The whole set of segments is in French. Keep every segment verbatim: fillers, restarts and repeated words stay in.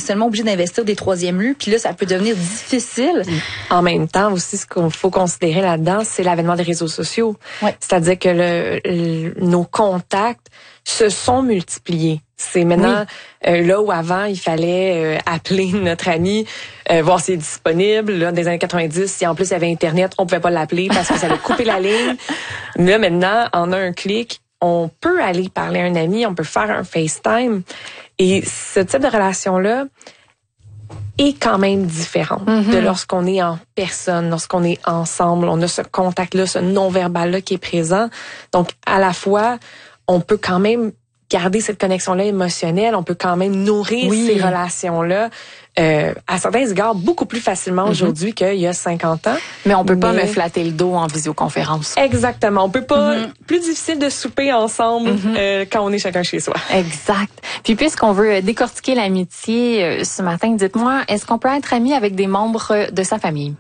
nécessairement obligé d'investir des troisième lieux. Puis là, ça peut devenir difficile. En même temps, aussi, ce qu'il faut considérer là-dedans, c'est l'avènement des réseaux sociaux. Ouais. C'est-à-dire que le, le, nos contacts se sont multipliés. C'est maintenant oui. euh, là où avant il fallait euh, appeler notre ami, euh, voir s'il est disponible. Là, dans les années quatre-vingt-dix, si en plus il y avait Internet, on pouvait pas l'appeler parce que ça allait couper la ligne. Là maintenant, en un clic, on peut aller parler à un ami, on peut faire un FaceTime. Et ce type de relation-là est quand même différent mm-hmm. de lorsqu'on est en personne, lorsqu'on est ensemble. On a ce contact-là, ce non-verbal-là qui est présent. Donc, à la fois, on peut quand même garder cette connexion-là émotionnelle, on peut quand même nourrir oui. ces relations-là euh, à certains égards beaucoup plus facilement mm-hmm. aujourd'hui qu'il y a cinquante ans. Mais on peut Mais... pas me flatter le dos en visioconférence. Exactement. On peut pas... Mm-hmm. Plus difficile de souper ensemble mm-hmm. euh, quand on est chacun chez soi. Exact. Puis puisqu'on veut décortiquer l'amitié euh, ce matin, dites-moi, est-ce qu'on peut être ami avec des membres de sa famille?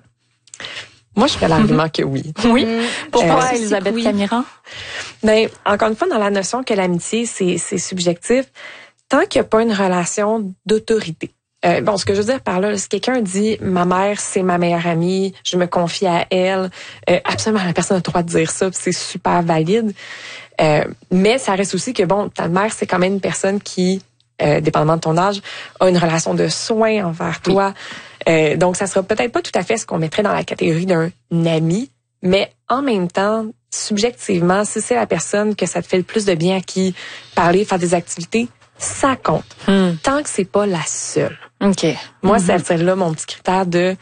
Moi, je fais l'argument que oui. Oui. Pourquoi, euh, Elisabeth oui. Camiran? Ben, encore une fois, dans la notion que l'amitié, c'est, c'est subjectif, tant qu'il n'y a pas une relation d'autorité. Euh, bon, ce que je veux dire par là, si quelqu'un dit « ma mère, c'est ma meilleure amie, je me confie à elle euh, », absolument, la personne a le droit de dire ça, c'est super valide. Euh, mais ça reste aussi que, bon, ta mère, c'est quand même une personne qui, euh, dépendamment de ton âge, a une relation de soin envers toi. Oui. Euh, donc, ça sera peut-être pas tout à fait ce qu'on mettrait dans la catégorie d'un ami, mais en même temps, subjectivement, si c'est la personne que ça te fait le plus de bien à qui parler, faire des activités, ça compte. Hmm. Tant que c'est pas la seule. OK. Moi, mm-hmm. c'est là mon petit critère de...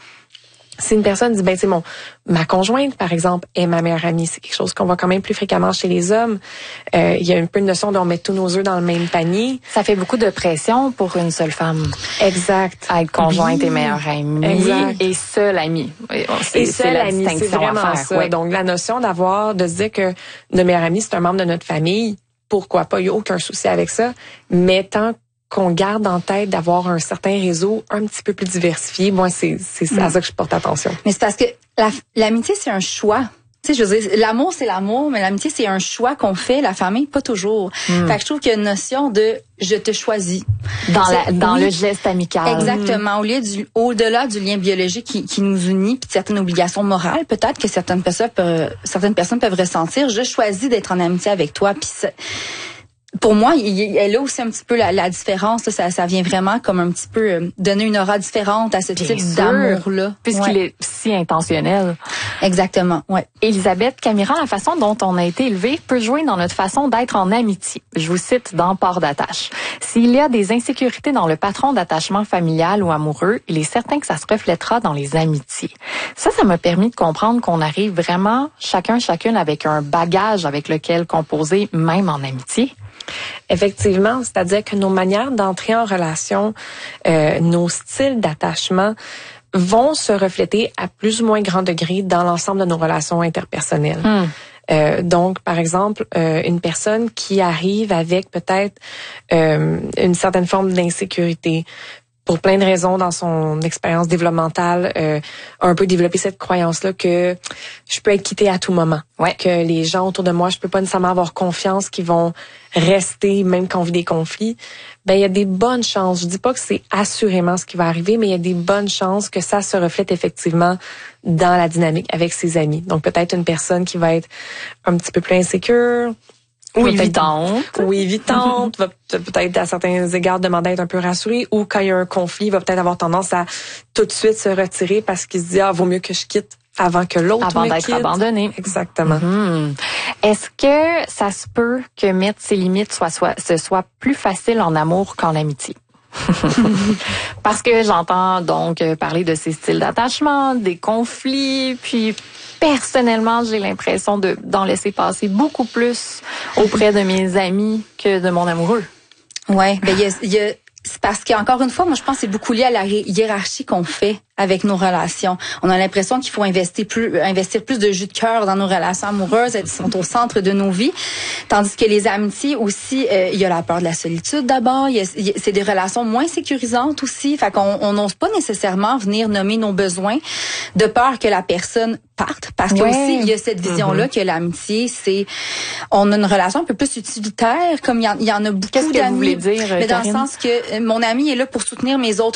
Si une personne dit, ben, c'est mon, ma conjointe, par exemple, est ma meilleure amie, c'est quelque chose qu'on voit quand même plus fréquemment chez les hommes. Euh, il y a un peu une notion d'on met tous nos œufs dans le même panier. Ça fait beaucoup de pression pour une seule femme. Exact. À être conjointe oui. et meilleure amie. Exact. Et seule amie. C'est, et seule amie, c'est vraiment ça. Ouais. Donc, la notion d'avoir, de se dire que notre meilleure amie, c'est un membre de notre famille, pourquoi pas, il n'y a aucun souci avec ça. Mais tant qu'on garde en tête d'avoir un certain réseau un petit peu plus diversifié, moi, c'est, c'est mmh. à ça que je porte attention. Mais c'est parce que la, l'amitié, c'est un choix. Tu sais, je veux dire, l'amour, c'est l'amour, mais l'amitié, c'est un choix qu'on fait, la famille, pas toujours. Mmh. Fait que je trouve qu'il y a une notion de « je te choisis ». Dans, la, dans oui, le geste amical. Exactement. Mmh. Au lieu du, au-delà du lien biologique qui, qui nous unit, puis de certaines obligations morales, peut-être que certaines personnes peuvent, certaines personnes peuvent ressentir « je choisis d'être en amitié avec toi ». Puis pour moi, il y a là aussi un petit peu la, la différence. Là, ça, ça vient vraiment comme un petit peu euh, donner une aura différente à ce Bien type sûr, d'amour-là. Puisqu'il ouais. est si intentionnel. Exactement, ouais. Elisabeth Camiran, la façon dont on a été élevé peut jouer dans notre façon d'être en amitié. Je vous cite dans Port d'attache. S'il y a des insécurités dans le patron d'attachement familial ou amoureux, il est certain que ça se reflètera dans les amitiés. Ça, ça m'a permis de comprendre qu'on arrive vraiment chacun, chacune avec un bagage avec lequel composer, même en amitié. Effectivement, c'est-à-dire que nos manières d'entrer en relation, euh, nos styles d'attachement vont se refléter à plus ou moins grand degré dans l'ensemble de nos relations interpersonnelles. Hmm. Euh, donc, par exemple, euh, une personne qui arrive avec peut-être euh, une certaine forme d'insécurité, pour plein de raisons dans son expérience développementale, euh, a un peu développé cette croyance-là que je peux être quittée à tout moment. Ouais. Que les gens autour de moi, je peux pas nécessairement avoir confiance qu'ils vont rester même quand on vit des conflits. Ben, il y a des bonnes chances. Je dis pas que c'est assurément ce qui va arriver, mais il y a des bonnes chances que ça se reflète effectivement dans la dynamique avec ses amis. Donc, peut-être une personne qui va être un petit peu plus insécure, ou évitante. Ou évitante, va peut-être à certains égards demander à être un peu rassurée, ou quand il y a un conflit, va peut-être avoir tendance à tout de suite se retirer parce qu'il se dit, ah, vaut mieux que je quitte avant que l'autre avant me d'être quitte. Abandonné. Exactement. Mm-hmm. Est-ce que ça se peut que mettre ses limites soit, soit, ce soit plus facile en amour qu'en amitié? Parce que j'entends donc parler de ces styles d'attachement, des conflits, puis personnellement, j'ai l'impression de d'en laisser passer beaucoup plus auprès de mes amis que de mon amoureux. Ouais, ben il y a, y a c'est parce qu'encore une fois, moi je pense que c'est beaucoup lié à la hiérarchie qu'on fait avec nos relations. On a l'impression qu'il faut investir plus, investir plus de jus de cœur dans nos relations amoureuses. Elles sont au centre de nos vies. Tandis que les amitiés aussi, euh, il y a la peur de la solitude d'abord. Il y a, il y a, c'est des relations moins sécurisantes aussi. Fait qu'on n'ose pas nécessairement venir nommer nos besoins de peur que la personne parte. Parce que ouais. aussi, il y a cette vision-là mm-hmm. que l'amitié, c'est, on a une relation un peu plus utilitaire, comme il y en, il y en a beaucoup Qu'est-ce d'amis. Que vous voulez dire, mais dans Karine? le sens que mon ami est là pour soutenir mes autres